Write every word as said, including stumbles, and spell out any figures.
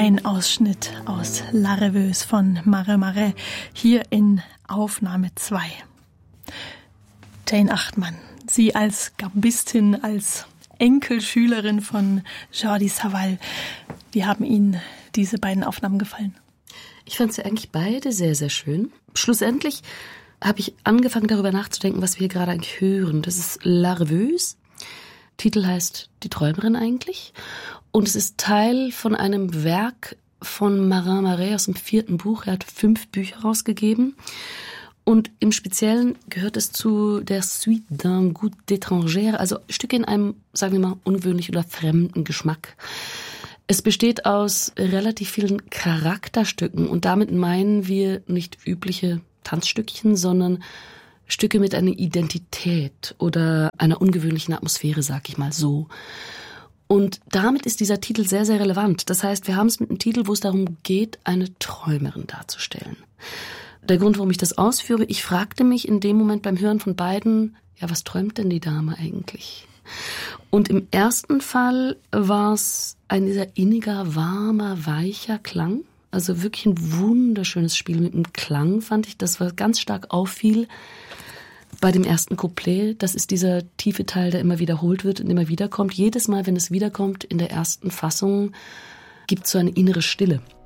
Ein Ausschnitt aus La Rêveuse von Mare Marais, hier in Aufnahme zwei. Jane Achtmann, Sie als Gambistin, als Enkelschülerin von Jordi Savall, wie haben Ihnen diese beiden Aufnahmen gefallen? Ich fand sie eigentlich beide sehr, sehr schön. Schlussendlich habe ich angefangen, darüber nachzudenken, was wir hier gerade eigentlich hören. Das ist La Rêveuse. Titel heißt Die Träumerin eigentlich. Und es ist Teil von einem Werk von Mare Marais aus dem vierten Buch. Er hat fünf Bücher rausgegeben. Und im Speziellen gehört es zu der Suite d'un goût d'étrangère, also Stücke in einem, sagen wir mal, ungewöhnlichen oder fremden Geschmack. Es besteht aus relativ vielen Charakterstücken und damit meinen wir nicht übliche Tanzstückchen, sondern Stücke mit einer Identität oder einer ungewöhnlichen Atmosphäre, sag ich mal so. Und damit ist dieser Titel sehr, sehr relevant. Das heißt, wir haben es mit einem Titel, wo es darum geht, eine Träumerin darzustellen. Der Grund, warum ich das ausführe, ich fragte mich in dem Moment beim Hören von beiden, ja, was träumt denn die Dame eigentlich? Und im ersten Fall war es ein dieser inniger, warmer, weicher Klang. Also wirklich ein wunderschönes Spiel mit dem Klang, fand ich, das was ganz stark auffiel. Bei dem ersten Couplet, das ist dieser tiefe Teil, der immer wiederholt wird und immer wiederkommt. Jedes Mal, wenn es wiederkommt in der ersten Fassung, gibt es so eine innere Stille.